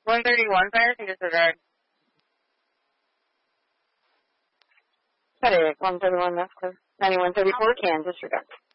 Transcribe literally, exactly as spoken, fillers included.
one thirty-one fire can disregard. Correct, one thirty-one, that's clear. ninety-one thirty-four can disregard.